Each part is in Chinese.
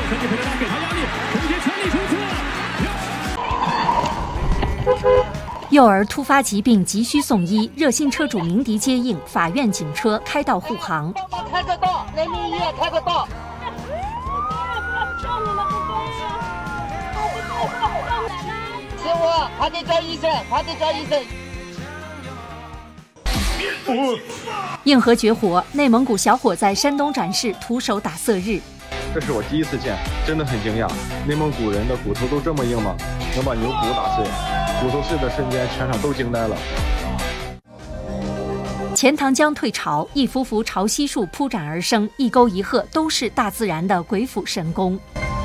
身体回来给他压力，直接全力冲刺。 幼儿突发疾病急需送医，热心车主鸣笛接应，法院警车开道护航。 开个道，人民医院开个道。师傅，快点叫医生，快点叫医生。 硬核绝活，内蒙古小伙在山东展示徒手打色日。 这是我第一次见，真的很惊讶。内蒙古人的骨头都这么硬吗？能把牛骨打碎？骨头碎的瞬间，全场都惊呆了。 钱塘江退潮，一幅幅潮汐树铺展而生，一沟一壑都是大自然的鬼斧神工。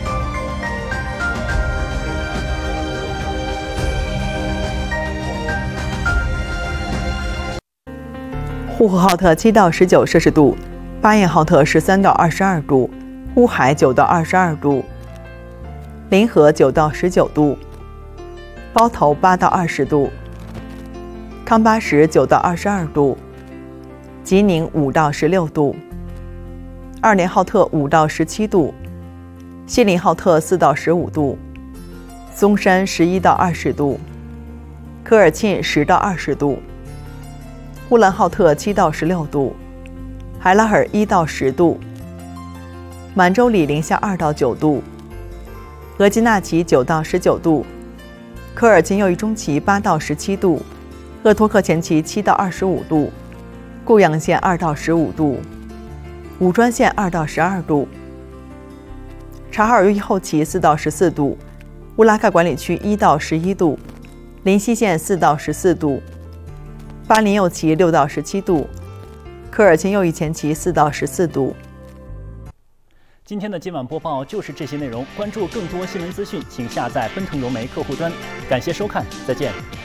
呼和浩特7到19摄氏度，巴彦浩特13到22度，乌海9到22度，临河9到19度，包头8到20度，康巴什9到22度，吉宁5到16度，二连浩特5到17度，锡林浩特4到15度，松山11到20度，科尔沁10到20度，呼兰浩特7到16度，海拉尔1到10度，满洲里零下2到9度，额济纳旗9到19度，科尔沁右翼中旗8到17度，鄂托克前旗7到25度，固阳县2到15度，武专县2到12度，察哈尔右翼后旗4到14度，乌拉盖管理区1到11度，林西县4到14度，巴林右旗6到17度，科尔沁右翼前旗4到14度。 今天的今晚播报就是这些内容，关注更多新闻资讯，请下载奔腾融媒客户端。感谢收看，再见。